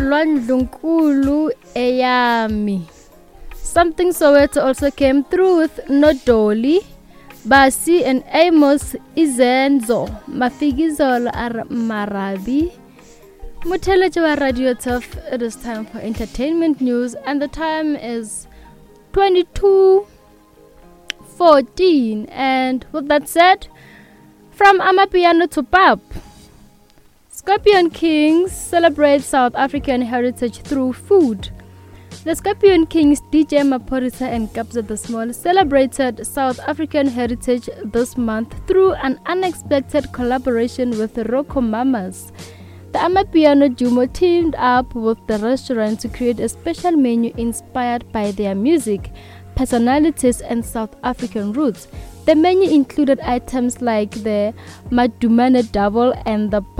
Lwandlunkulu Eyami. Something Soweto also came through with Nodoli, Basi and Amos Izenzo, Mafigizolo Ar Marabi. Mutelejawa Radio Tough, it is time for entertainment news and the time is 22:14. And with that said, from Amapiano to Pop, Scorpion Kings celebrate South African heritage through food. The Scorpion Kings, DJ Maphorisa and Kabza the Small, celebrated South African heritage this month through an unexpected collaboration with the Rocco Mamas. The Amapiano Duo teamed up with the restaurant to create a special menu inspired by their music, personalities, and South African roots. The menu included items like the Madumane Double and the